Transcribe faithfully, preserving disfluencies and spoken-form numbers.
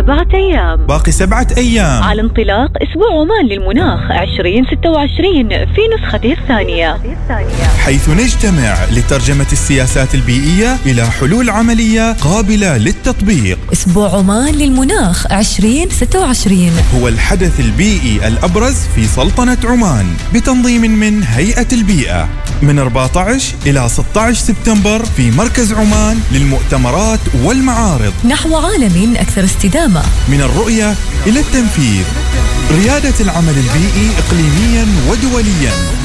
سبعة أيام. باقي سبعة أيام على انطلاق أسبوع عمان للمناخ عشرين ستة وعشرين في نسخته الثانية، حيث نجتمع لترجمة السياسات البيئية إلى حلول عملية قابلة للتطبيق. أسبوع عمان للمناخ عشرين ستة وعشرين هو الحدث البيئي الأبرز في سلطنة عمان بتنظيم من هيئة البيئة من أربعة عشر إلى ستة عشر سبتمبر في مركز عمان للمؤتمرات والمعارض، نحو عالم أكثر استدامة. من الرؤية إلى التنفيذ، ريادة العمل البيئي إقليميا ودوليا.